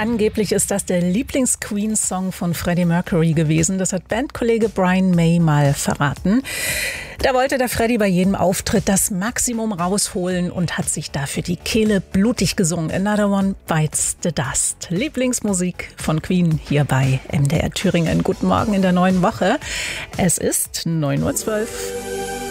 Angeblich ist das der Lieblings-Queen-Song von Freddie Mercury gewesen. Das hat Bandkollege Brian May mal verraten. Da wollte der Freddie bei jedem Auftritt das Maximum rausholen und hat sich dafür die Kehle blutig gesungen. Another One Bites the Dust. Lieblingsmusik von Queen hier bei MDR Thüringen. Guten Morgen in der neuen Woche. Es ist 9:12 Uhr.